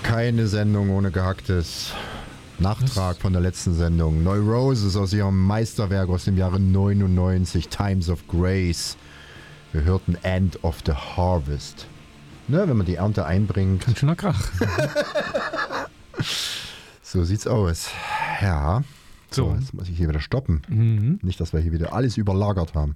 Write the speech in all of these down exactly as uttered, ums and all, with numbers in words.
Keine Sendung ohne Gehacktes. Nachtrag von der letzten Sendung. Neu Roses aus ihrem Meisterwerk aus dem Jahre neunundneunzig, Times of Grace. Wir hörten End of the Harvest. Ne, wenn man die Ernte einbringt. Ganz schöner Krach. So sieht's aus. Ja. So, So. jetzt muss ich hier wieder stoppen. Mhm. Nicht, dass wir hier wieder alles überlagert haben.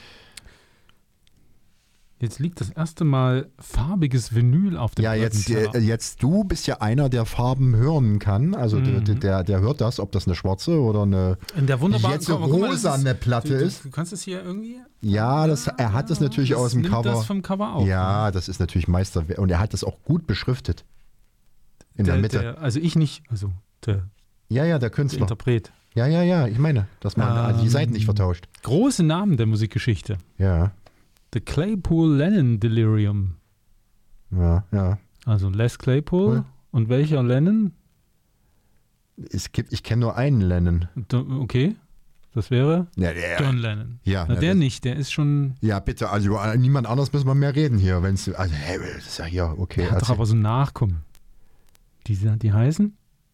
Jetzt liegt das erste Mal farbiges Vinyl auf dem Ja, jetzt, Plattenteller. äh, jetzt du bist ja einer, der Farben hören kann. Also Mhm. der, der, der hört das, ob das eine schwarze oder eine In der wunderbaren jetzt eine Guck mal, das rosane ist- Platte du, du, ist. Du kannst es hier irgendwie. Ja, das, er hat das natürlich das aus dem nimmt Cover. Das vom Cover auf. Ja, das ist natürlich Meisterwerk. Und er hat das auch gut beschriftet. In der, der Mitte. Der, also ich nicht, also der, ja, ja, der der Künstler. Interpret. Ja, ja, ja, ich meine, dass man Ähm, die Seiten nicht vertauscht. Große Namen der Musikgeschichte. Ja, The Claypool Lennon Delirium. ja, ja. Also Les Claypool. Cool. Und welcher Lennon? Es gibt, ich kenne nur einen Lennon. Do- Okay, das wäre Ja, der, John Lennon. ja, Na, ja, der das- nicht, der ist schon. ja, bitte, also über niemand anders müssen wir mehr reden hier. Wenn's, also, hey, das ist ja hier, okay. Der hat doch erzähl. aber so Nachkommen. Die, die heißen?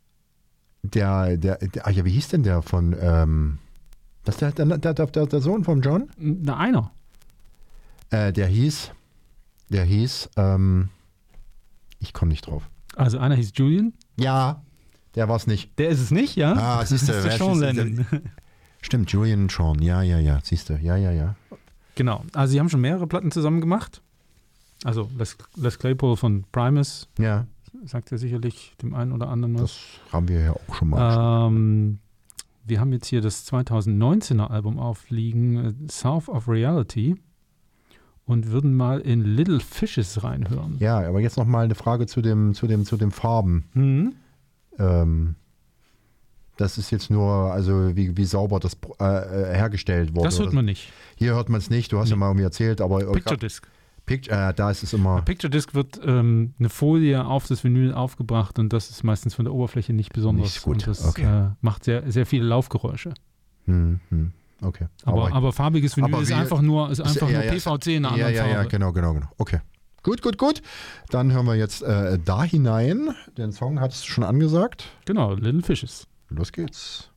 Der, der, der, ach ja, wie hieß denn der von, ähm, das der, der, der, der, der Sohn von John? Na, einer. Äh, der hieß, der hieß, ähm, ich komme nicht drauf. Also einer hieß Julian. Ja, der war es nicht. Der ist es nicht, ja? Ah, siehst du, das ist der wer- Sean siehst du, Lennon. Stimmt, Julian und Sean, ja, ja, ja, siehst du, ja, ja, ja. Genau. Also sie haben schon mehrere Platten zusammen gemacht. Also Les, Les Claypool von Primus, Ja, sagt ja sicherlich dem einen oder anderen was. das haben wir ja auch schon mal. Ähm, wir haben jetzt hier das zweitausendneunzehner Album aufliegen, äh, South of Reality, und würden mal in Little Fishes reinhören. Ja, aber jetzt noch mal eine Frage zu dem, zu dem, zu dem Farben. Mhm. Ähm, das ist jetzt nur, also wie, wie sauber das äh, äh, hergestellt wurde. Das hört man nicht. Hier hört man es nicht, du hast ja Nee. mal irgendwie erzählt, aber Picture Disc. Pict- äh, da ist es immer. Picture Disc wird ähm, eine Folie auf das Vinyl aufgebracht und das ist meistens von der Oberfläche nicht besonders. Nicht gut, Und das okay. äh, macht sehr, sehr viele Laufgeräusche. Hm, hm, okay. Aber, aber, farbiges Vinyl aber ist wie- einfach nur, ist einfach ja, nur ja, P V C in einer ja, anderen ja, ja, Farbe. genau, genau, genau. Okay. Gut, gut, gut. Dann hören wir jetzt äh, da hinein. Den Song hattest du schon angesagt. Genau, Little Fishes. Los geht's.